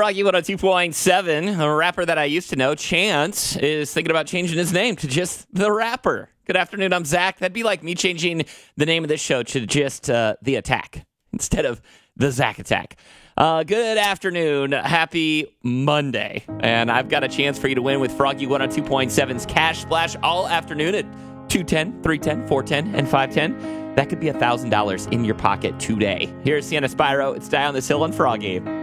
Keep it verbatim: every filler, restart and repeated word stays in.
Froggy one oh two point seven, a rapper that I used to know, Chance, is thinking about changing his name to just The Rapper. Good afternoon, I'm Zach. That'd be like me changing the name of this show to just uh, The Attack instead of The Zach Attack. Uh, good afternoon. Happy Monday. And I've got a chance for you to win with Froggy one oh two point seven's Cash Splash all afternoon at two ten, three ten, four ten, and five ten. That could be one thousand dollars in your pocket today. Here's Sienna Spyro. It's Die on This Hill on Froggy.